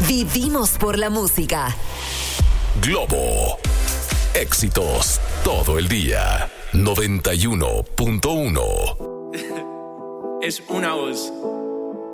Vivimos por la música. Globo. Éxitos todo el día. 91.1. Es una voz.